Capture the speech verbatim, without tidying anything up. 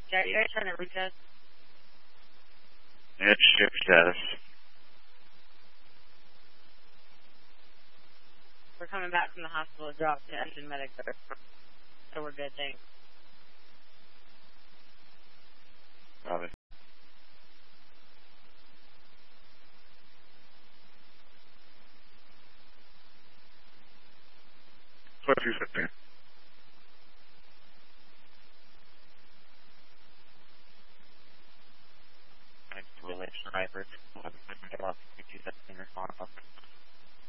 Yeah, you guys trying to reach us? It's ship status. We're coming back from the hospital to drop to Edison Medic. So we're good, thanks. Got it. What you said there? Relation hybrids. Two seconds in response.